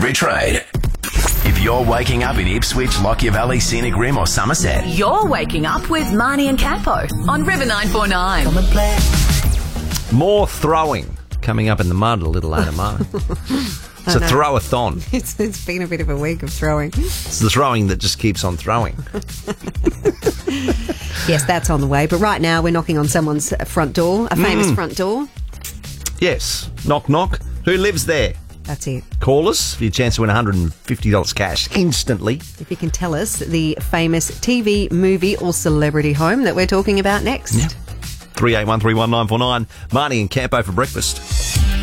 every trade. If you're waking up in Ipswich, Lockyer Valley, Scenic Rim or Somerset, You're waking up with Marnie and Campo on River 949. More throwing coming up in the mud a little later, Marnie. It's a throw-a-thon. It's been a bit of a week of throwing. It's the throwing that just keeps on throwing. Yes, that's on the way. But right now we're knocking on someone's front door, a famous front door. Yes. Knock, knock. Who lives there? That's it. Call us for your chance to win $150 cash instantly. If you can tell us the famous TV, movie or celebrity home that we're talking about next. Yeah. 38131949. Marnie and Campo for breakfast.